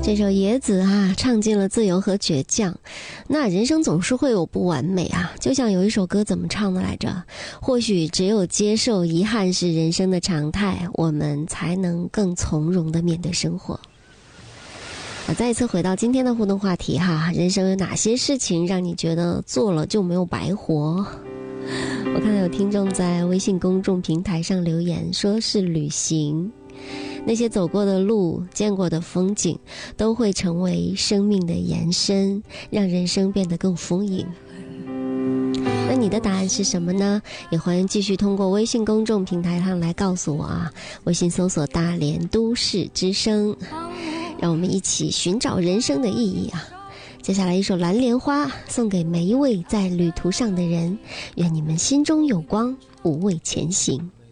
这首野子啊，唱尽了自由和倔强。那人生总是会有不完美啊，就像有一首歌怎么唱的来着？或许只有接受遗憾是人生的常态，我们才能更从容地面对生活。再一次回到今天的互动话题哈，人生有哪些事情让你觉得做了就没有白活？我看到有听众在微信公众平台上留言，说是旅行。那些走过的路，见过的风景，都会成为生命的延伸，让人生变得更丰盈。那你的答案是什么呢？也欢迎继续通过微信公众平台上来告诉我啊！微信搜索大连都市之声，让我们一起寻找人生的意义啊！接下来一首《蓝莲花》送给每一位在旅途上的人，愿你们心中有光，无畏前行。